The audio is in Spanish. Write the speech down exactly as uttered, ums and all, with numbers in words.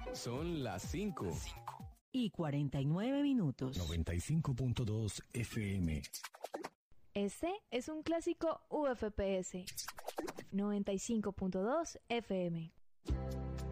Son las cinco. Y cuarenta y nueve minutos. noventa y cinco punto dos F M. Este es un clásico U F P S. noventa y cinco punto dos F M.